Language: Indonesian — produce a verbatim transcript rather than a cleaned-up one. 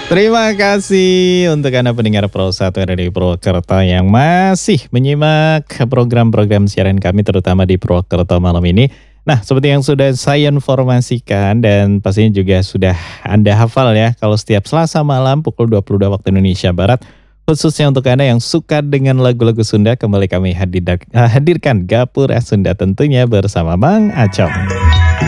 Terima kasih untuk Anda pendengar Pro satu R R I Purwokerto yang masih menyimak program-program siaran kami terutama di Purwokerto malam ini. Nah, seperti yang sudah saya informasikan dan pastinya juga sudah Anda hafal ya, kalau setiap Selasa malam pukul dua puluh dua waktu Indonesia Barat, khususnya untuk Anda yang suka dengan lagu-lagu Sunda, kembali kami hadir, hadirkan Gapura Sunda tentunya bersama Bang Acong.